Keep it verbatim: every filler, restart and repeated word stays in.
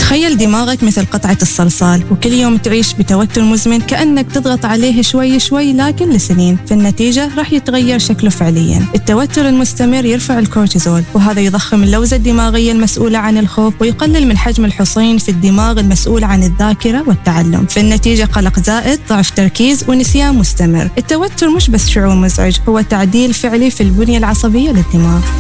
تخيل دماغك مثل قطعة الصلصال، وكل يوم تعيش بتوتر مزمن كأنك تضغط عليه شوي شوي لكن لسنين. في النتيجة راح يتغير شكله فعليا. التوتر المستمر يرفع الكورتيزول، وهذا يضخم اللوزة الدماغية المسؤولة عن الخوف ويقلل من حجم الحصين في الدماغ المسؤول عن الذاكرة والتعلم. في النتيجة قلق زائد، ضعف تركيز ونسيان مستمر. التوتر مش بس شعور مزعج، هو تعديل فعلي في البنية العصبية للدماغ.